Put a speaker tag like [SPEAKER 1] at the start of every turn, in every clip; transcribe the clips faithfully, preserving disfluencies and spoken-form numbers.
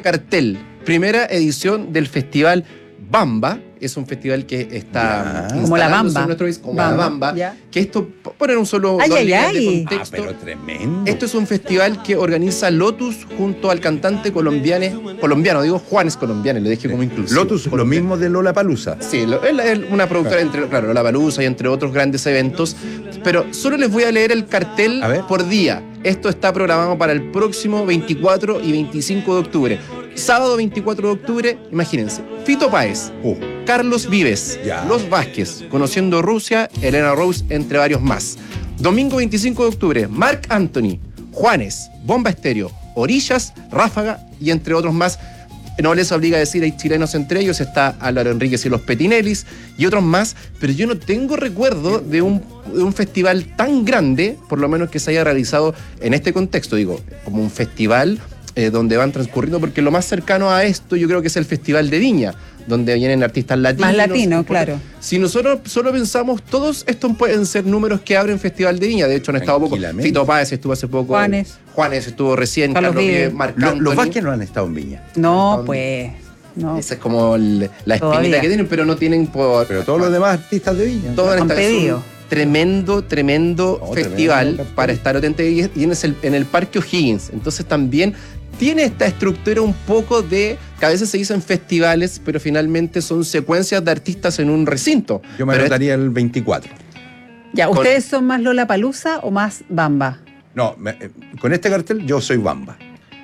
[SPEAKER 1] cartel. Primera edición del Festival Bamba. Es un festival que está
[SPEAKER 2] ya. Como la Bamba.
[SPEAKER 1] En nuestro país, como
[SPEAKER 2] Bamba.
[SPEAKER 1] la Bamba.
[SPEAKER 2] Ya.
[SPEAKER 1] Que esto, poner un solo
[SPEAKER 2] ay,
[SPEAKER 1] dos
[SPEAKER 2] ay,
[SPEAKER 1] líneas
[SPEAKER 2] ay.
[SPEAKER 1] de contexto.
[SPEAKER 3] Ah, pero tremendo.
[SPEAKER 1] Esto es un festival que organiza Lotus junto al cantante colombiano, colombiano, digo Juanes Colombiano, lo dejé como inclusivo.
[SPEAKER 3] Lotus, lo mismo de Lollapalooza.
[SPEAKER 1] Sí, lo, es, es una productora,
[SPEAKER 3] Claro.
[SPEAKER 1] entre, claro, Lollapalooza y entre otros grandes eventos, pero solo les voy a leer el cartel
[SPEAKER 3] A ver.
[SPEAKER 1] por día. Esto está programado para el próximo veinticuatro y veinticinco de octubre. Sábado veinticuatro de octubre, imagínense, Fito Páez,
[SPEAKER 3] Uh,
[SPEAKER 1] Carlos Vives,
[SPEAKER 3] Ya.
[SPEAKER 1] Los Vázquez, Conociendo Rusia, Elena Rose, entre varios más. Domingo veinticinco de octubre, Marc Anthony, Juanes, Bomba Estéreo, Orillas, Ráfaga y entre otros más. No les obliga a decir, hay chilenos entre ellos, está Álvaro Enríquez y los Petinellis y otros más, pero yo no tengo recuerdo de un, de un festival tan grande, por lo menos que se haya realizado en este contexto, digo, como un festival eh, donde van transcurriendo, porque lo más cercano a esto yo creo que es el Festival de Viña, donde vienen artistas latinos.
[SPEAKER 2] Más latino, claro.
[SPEAKER 1] Si nosotros solo pensamos, todos estos pueden ser números que abren Festival de Viña. De hecho, han estado poco.
[SPEAKER 3] Tranquilamente.
[SPEAKER 1] Fito Páez estuvo hace poco.
[SPEAKER 2] Juanes.
[SPEAKER 1] Juanes estuvo recién.
[SPEAKER 2] Carlos
[SPEAKER 1] Carlos
[SPEAKER 2] Vives.
[SPEAKER 1] Vives, Marc
[SPEAKER 3] lo-
[SPEAKER 1] Anthony.
[SPEAKER 3] los Vázquez no han estado en Viña.
[SPEAKER 2] No, pues. No.
[SPEAKER 1] Esa es como el- la espinita
[SPEAKER 2] Todavía.
[SPEAKER 1] que tienen, pero no tienen por.
[SPEAKER 3] Pero todos los demás artistas de Viña.
[SPEAKER 1] Todo en
[SPEAKER 2] Han
[SPEAKER 1] esta- es un
[SPEAKER 2] pedido.
[SPEAKER 1] Tremendo, tremendo
[SPEAKER 3] No,
[SPEAKER 1] festival
[SPEAKER 3] tremendo cartel.
[SPEAKER 1] para estar atento. Y es- y es el- en el Parque O'Higgins. Entonces también tiene esta estructura un poco de que a veces se dicen festivales, pero finalmente son secuencias de artistas en un recinto.
[SPEAKER 3] Yo me
[SPEAKER 1] Pero
[SPEAKER 3] anotaría el veinticuatro.
[SPEAKER 2] Ya,
[SPEAKER 1] Con-
[SPEAKER 2] ¿ustedes son más Lollapalooza o más Bamba?
[SPEAKER 3] No, me- eh, con este cartel yo soy Bamba.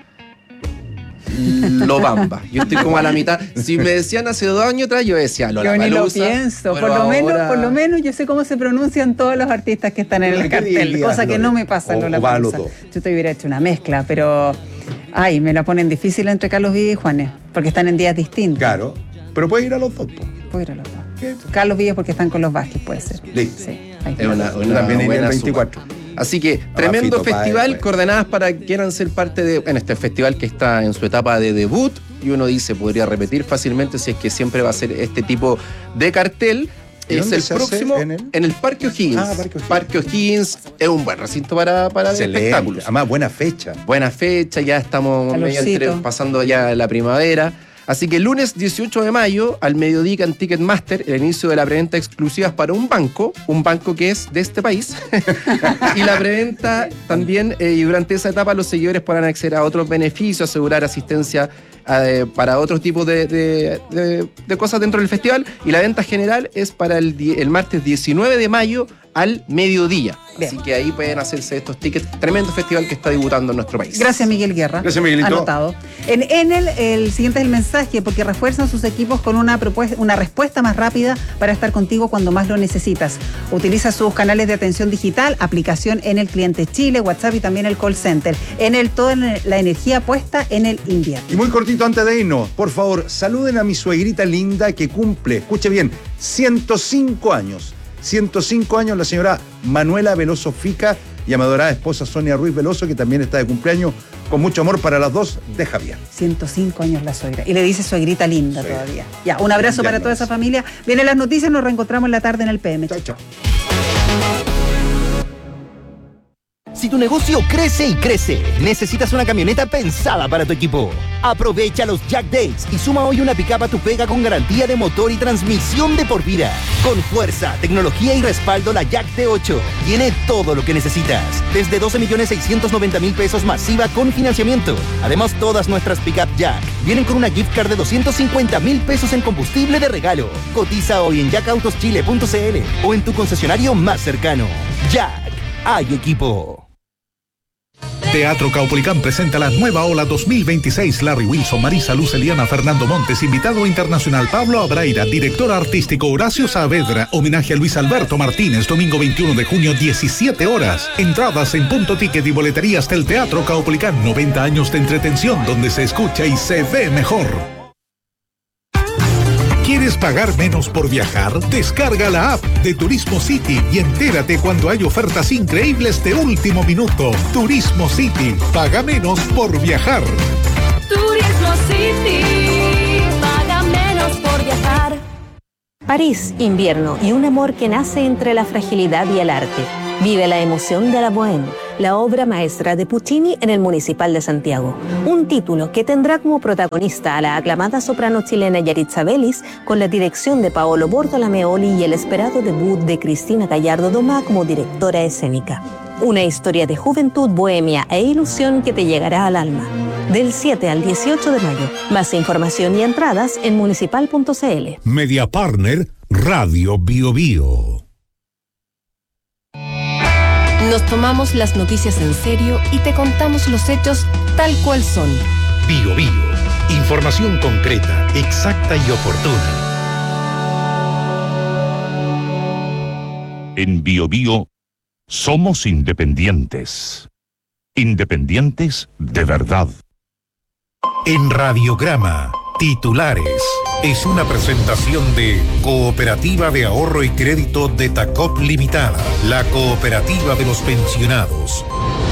[SPEAKER 1] Lo Bamba. Yo estoy como a la mitad. Si me decían hace dos años atrás, yo decía
[SPEAKER 2] Yo ni lo
[SPEAKER 1] Lollapalooza,
[SPEAKER 2] pienso.
[SPEAKER 1] pero
[SPEAKER 2] Por lo, menos,
[SPEAKER 1] ahora-
[SPEAKER 2] por lo menos yo sé cómo se pronuncian todos los artistas que están en el
[SPEAKER 3] ¿Qué
[SPEAKER 2] cartel,
[SPEAKER 3] dirías,
[SPEAKER 2] cosa que
[SPEAKER 3] Lore?
[SPEAKER 2] no me pasa en
[SPEAKER 3] O- o va a
[SPEAKER 2] Lollapalooza.
[SPEAKER 3] los dos.
[SPEAKER 2] Yo te hubiera hecho una mezcla, pero ay, me la ponen difícil entre Carlos Vives y Juanes, porque están en días distintos.
[SPEAKER 3] Claro. Pero puedes ir a los dos. po.
[SPEAKER 2] Puedo ir a los dos. Carlos Vives porque están con los Vázquez, puede ser.
[SPEAKER 3] Listo.
[SPEAKER 2] Sí, ahí
[SPEAKER 1] Es
[SPEAKER 2] está.
[SPEAKER 1] una,
[SPEAKER 3] Yo
[SPEAKER 1] una
[SPEAKER 3] también iría
[SPEAKER 1] buena
[SPEAKER 3] el veinticuatro.
[SPEAKER 1] suma. Así que, tremendo
[SPEAKER 3] Fito Páez,
[SPEAKER 1] festival,
[SPEAKER 3] pues.
[SPEAKER 1] coordenadas para que quieran ser parte de, en este festival que está en su etapa de debut, y uno dice, podría repetir fácilmente si es que siempre va a ser este tipo de cartel.
[SPEAKER 3] ¿Y
[SPEAKER 1] Es
[SPEAKER 3] dónde
[SPEAKER 1] el
[SPEAKER 3] se hace?
[SPEAKER 1] próximo
[SPEAKER 3] ¿En el?
[SPEAKER 1] el Parque O'Higgins.
[SPEAKER 3] Ah, Parque O'Higgins.
[SPEAKER 1] Parque O'Higgins es un buen recinto para, para ver
[SPEAKER 3] Excelente.
[SPEAKER 1] espectáculos.
[SPEAKER 3] Además, buena fecha.
[SPEAKER 1] Buena fecha, ya estamos medio
[SPEAKER 2] Calorcito.
[SPEAKER 1] entre- pasando ya la primavera. Así que el lunes dieciocho de mayo, al mediodía en Ticketmaster, el inicio de la preventa exclusiva es para un banco, un banco que es de este país. Y la preventa también, eh, y durante esa etapa los seguidores podrán acceder a otros beneficios, asegurar asistencia eh, para otros tipos de, de- de- de cosas dentro del festival. Y la venta general es para el, die- el martes diecinueve de mayo al mediodía.
[SPEAKER 2] Bien.
[SPEAKER 1] Así que ahí pueden hacerse estos tickets. Tremendo festival que está debutando en nuestro país.
[SPEAKER 2] Gracias, Miguel Guerra.
[SPEAKER 3] Gracias, Miguelito.
[SPEAKER 2] Anotado. En Enel, el siguiente es el mensaje, porque refuerzan sus equipos con una, propuesta, una respuesta más rápida para estar contigo cuando más lo necesitas. Utiliza sus canales de atención digital, aplicación Enel Cliente Chile, WhatsApp y también el call center. Enel, toda la energía puesta en el invierno.
[SPEAKER 3] Y muy cortito antes de irnos, por favor, saluden a mi suegrita linda que cumple, escuche bien, ciento cinco años. ciento cinco años la señora Manuela Veloso Fica y a mi adorada esposa Sonia Ruiz Veloso, que también está de cumpleaños, con mucho amor para las dos de Javier.
[SPEAKER 2] ciento cinco años la suegra. Y le dice suegrita linda
[SPEAKER 3] Sí.
[SPEAKER 2] todavía. Ya, un abrazo
[SPEAKER 3] Ya
[SPEAKER 2] para
[SPEAKER 3] no
[SPEAKER 2] toda
[SPEAKER 3] es.
[SPEAKER 2] esa familia. Vienen las noticias, nos reencontramos en la tarde en el P M.
[SPEAKER 3] Chao, chao.
[SPEAKER 4] Si tu negocio crece y crece, necesitas una camioneta pensada para tu equipo. Aprovecha los Jack Days y suma hoy una pickup a tu pega con garantía de motor y transmisión de por vida. Con fuerza, tecnología y respaldo, la Jack T ocho tiene todo lo que necesitas. Desde doce millones seiscientos noventa mil pesos masiva con financiamiento. Además, todas nuestras pickup Jack vienen con una gift card de doscientos cincuenta mil pesos en combustible de regalo. Cotiza hoy en jack autos chile punto c l o en tu concesionario más cercano. Jack, hay equipo.
[SPEAKER 5] Teatro Caupolicán presenta la nueva ola dos mil veintiséis. Larry Wilson, Marisa Luz, Eliana, Fernando Montes, invitado internacional Pablo Abraira, director artístico Horacio Saavedra, homenaje a Luis Alberto Martínez, domingo veintiuno de junio, diecisiete horas. Entradas en punto ticket y boleterías del Teatro Caupolicán. noventa años de entretención donde se escucha y se ve mejor. ¿Quieres pagar menos por viajar? Descarga la app de Turismo City y entérate cuando hay ofertas increíbles de último minuto. Turismo City, paga menos por viajar.
[SPEAKER 6] Turismo City, paga menos por viajar.
[SPEAKER 7] París, invierno y un amor que nace entre la fragilidad y el arte. Vive la emoción de la bohème, la obra maestra de Puccini en el Municipal de Santiago. Un título que tendrá como protagonista a la aclamada soprano chilena Yaritza Vélez, con la dirección de Paolo Bortolameoli y el esperado debut de Cristina Gallardo Domá como directora escénica. Una historia de juventud, bohemia e ilusión que te llegará al alma. Del siete al dieciocho de mayo. Más información y entradas en municipal punto c l.
[SPEAKER 5] Media Partner Radio Bio Bio.
[SPEAKER 6] Nos tomamos las noticias en serio y te contamos los hechos tal cual son.
[SPEAKER 5] Bio Bio. Información concreta, exacta y oportuna.
[SPEAKER 8] En Bio Bio somos independientes. Independientes de verdad.
[SPEAKER 5] En Radiograma, titulares. Es una presentación de Cooperativa de Ahorro y Crédito de Tacop Limitada, la cooperativa de los pensionados.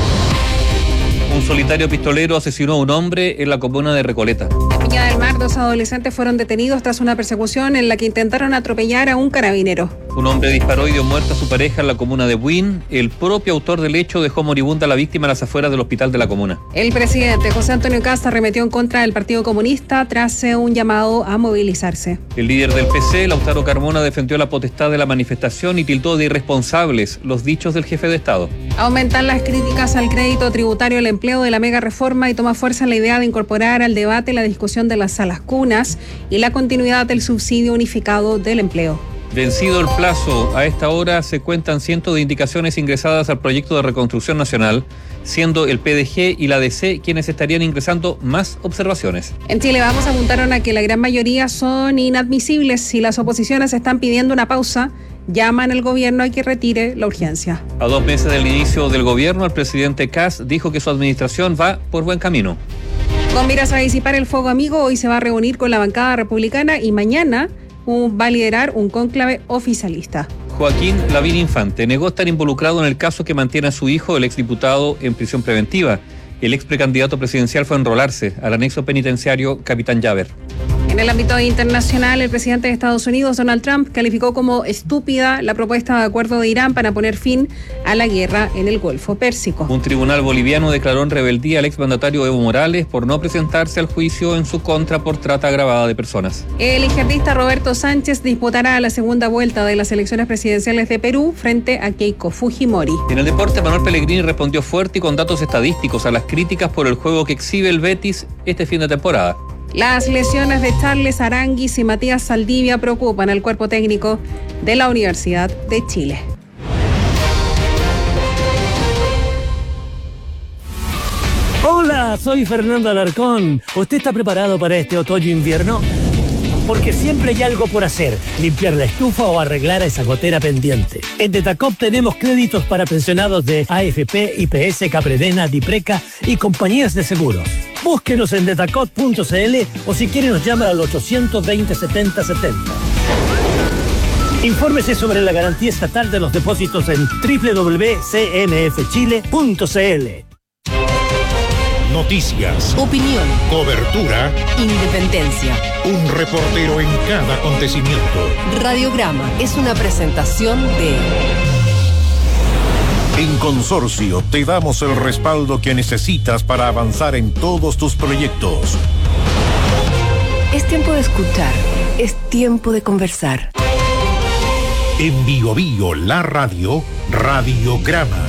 [SPEAKER 9] Un solitario pistolero asesinó a un hombre en la comuna de Recoleta.
[SPEAKER 10] En Viña del Mar, dos adolescentes fueron detenidos tras una persecución en la que intentaron atropellar a un carabinero.
[SPEAKER 9] Un hombre disparó y dio muerte a su pareja en la comuna de Buin. El propio autor del hecho dejó moribunda a la víctima a las afueras del hospital de la comuna.
[SPEAKER 10] El presidente José Antonio Kast arremetió en contra del Partido Comunista tras un llamado a movilizarse.
[SPEAKER 9] El líder del P C, Lautaro Carmona, defendió la potestad de la manifestación y tildó de irresponsables los dichos del jefe de Estado.
[SPEAKER 10] Aumentan las críticas al crédito tributario, el empleo de la mega reforma y toma fuerza la idea de incorporar al debate la discusión de las salas cunas y la continuidad del subsidio unificado del empleo.
[SPEAKER 9] Vencido el plazo, a esta hora se cuentan cientos de indicaciones ingresadas al proyecto de reconstrucción nacional, siendo el P D G y la D C quienes estarían ingresando más observaciones.
[SPEAKER 10] En Chile Vamos apuntaron a que la gran mayoría son inadmisibles. Si las oposiciones están pidiendo una pausa, llaman al gobierno a que retire la urgencia.
[SPEAKER 9] A dos meses del inicio del gobierno, el presidente Kast dijo que su administración va por buen camino.
[SPEAKER 10] Con miras a disipar el fuego amigo, hoy se va a reunir con la bancada republicana y mañana va a liderar un cónclave oficialista.
[SPEAKER 9] Joaquín Lavín Infante negó estar involucrado en el caso que mantiene a su hijo, el exdiputado, en prisión preventiva. El ex precandidato presidencial fue a enrolarse al anexo penitenciario Capitán Llaver.
[SPEAKER 10] En el ámbito internacional, el presidente de Estados Unidos, Donald Trump, calificó como estúpida la propuesta de acuerdo de Irán para poner fin a la guerra en el Golfo Pérsico.
[SPEAKER 9] Un tribunal boliviano declaró en rebeldía al exmandatario Evo Morales por no presentarse al juicio en su contra por trata agravada de personas.
[SPEAKER 10] El izquierdista Roberto Sánchez disputará la segunda vuelta de las elecciones presidenciales de Perú frente a Keiko Fujimori.
[SPEAKER 9] En el deporte, Manuel Pellegrini respondió fuerte y con datos estadísticos a las críticas por el juego que exhibe el Betis este fin de temporada.
[SPEAKER 10] Las lesiones de Charles Aranguis y Matías Saldivia preocupan al cuerpo técnico de la Universidad de Chile.
[SPEAKER 11] Hola, soy Fernando Alarcón. ¿Usted está preparado para este otoño-invierno? Porque siempre hay algo por hacer, limpiar la estufa o arreglar esa gotera pendiente. En Detacop tenemos créditos para pensionados de A F P, I P S, Capredena, Dipreca y compañías de seguros. Búsquenos en detacop punto c l o si quiere nos llama al ochocientos veinte setenta setenta. Infórmese sobre la garantía estatal de los depósitos en doble u doble u doble u punto c n f chile punto c l.
[SPEAKER 5] Noticias,
[SPEAKER 6] Opinión,
[SPEAKER 5] cobertura,
[SPEAKER 6] independencia.
[SPEAKER 5] un reportero en cada acontecimiento.
[SPEAKER 6] Radiograma es una presentación de...
[SPEAKER 8] En Consorcio te damos el respaldo que necesitas para avanzar en todos tus proyectos.
[SPEAKER 6] Es tiempo de escuchar, es tiempo de conversar.
[SPEAKER 5] En Bio Bio, la radio, Radiograma.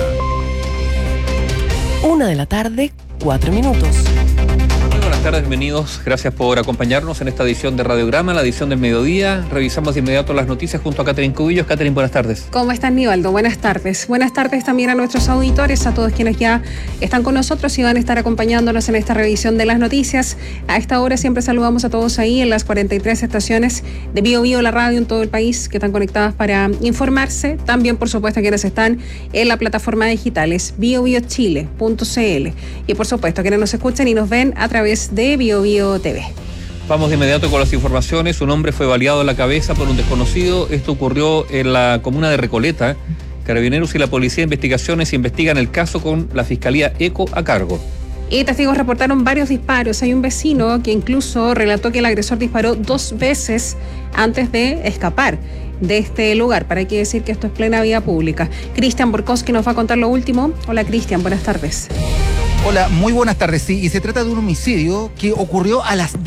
[SPEAKER 6] Una de la tarde, cuatro minutos.
[SPEAKER 9] Muy buenas tardes, bienvenidos. Gracias por acompañarnos en esta edición de Radiograma, la edición del mediodía. Revisamos de inmediato las noticias junto a Catherine Cubillos. Catherine, buenas tardes.
[SPEAKER 10] ¿Cómo estás, Nivaldo? Buenas tardes. Buenas tardes también a nuestros auditores, a todos quienes ya están con nosotros y van a estar acompañándonos en esta revisión de las noticias. A esta hora siempre saludamos a todos ahí en las cuarenta y tres estaciones de Bio Bio, la radio en todo el país, que están conectadas para informarse. También, por supuesto, a quienes están en la plataforma digital, es bio bio chile punto c l. Y, por supuesto, a quienes nos escuchan y nos ven a través de Bio Bio T V.
[SPEAKER 9] Vamos de inmediato con las informaciones. Un hombre fue baleado en la cabeza por un desconocido. Esto ocurrió en la comuna de Recoleta. Carabineros y la Policía de Investigaciones investigan el caso con la Fiscalía ECO a cargo.
[SPEAKER 10] Y testigos reportaron varios disparos. Hay un vecino que incluso relató que el agresor disparó dos veces antes de escapar. de este lugar. Para qué decir que esto es plena vía pública. Cristian Borkowski nos va a contar lo último. Hola Cristian, buenas tardes.
[SPEAKER 12] Hola, muy buenas tardes. Sí, y se trata de un homicidio que ocurrió a las